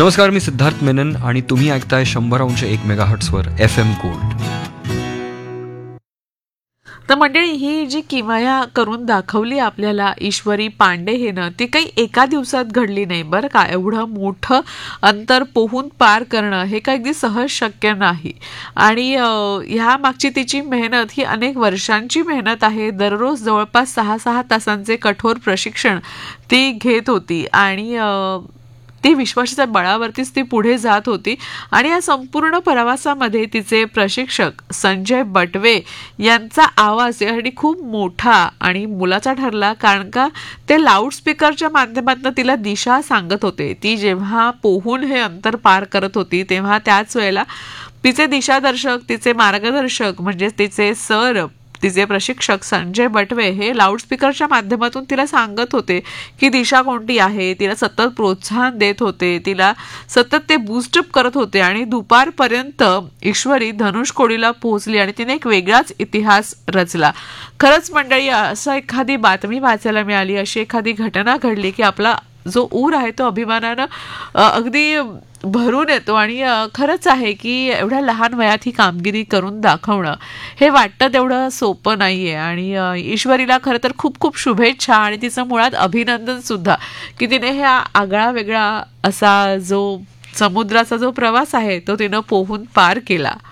नमस्कार, मी सिद्धार्थ मेनन आणि तुम्ही ऐकताय 100.1 मेगाहर्ट्झवर FM गोल्ड. तर मंडळी, ही जी किमया करून दाखवली आपल्याला ईश्वरी पांडे हेनं, ती काही एका दिवसात घडली नाही बरं का. एवढं मोठं अंतर पोहून पार करणं हे काही अगदी सहज शक्य नाही. आणि ह्या मागची तिची मेहनत ही अनेक वर्षांची मेहनत आहे. दररोज जवळपास 6-6 तासांचे कठोर प्रशिक्षण ती घेत होती आणि ती विश्वासाच्या बळावरतीच ती पुढे जात होती. आणि या संपूर्ण प्रवासामध्ये तिचे प्रशिक्षक संजय बटवे यांचा आवाज यासाठी खूप मोठा आणि मुलाचा ठरला, कारण का ते लाऊडस्पीकरच्या माध्यमातून तिला दिशा सांगत होते. ती जेव्हा पोहून हे अंतर पार करत होती तेव्हा त्याच वेळेला तिचे दिशादर्शक, तिचे मार्गदर्शक म्हणजे तिचे सर, तिचे प्रशिक्षक संजय बटवे हे लाऊडस्पीकरच्या माध्यमातून तिला सांगत होते की दिशा कोणती आहे. तिला सतत प्रोत्साहन देत होते, तिला सतत ते बूस्टअप करत होते. आणि दुपारपर्यंत ईश्वरी धनुषकोडीला पोहोचली आणि तिने एक वेगळाच इतिहास रचला. खरंच मंडळी, असं एखादी बातमी वाचायला मिळाली, अशी एखादी घटना घडली की आपला जो ऊर आहे तो अभिमानानं अगदी भरून येतो. आणि खरंच आहे की एवढ्या लहान वयात ही कामगिरी करून दाखवणं हे वाटतं तेवढं सोपं नाही आहे. आणि ईश्वरीला खरं तर खूप खूप शुभेच्छा आणि तिचं मुळात अभिनंदन सुद्धा की तिने हा आगळा वेगळा असा जो समुद्राचा जो प्रवास आहे तो तिनं पोहून पार केला.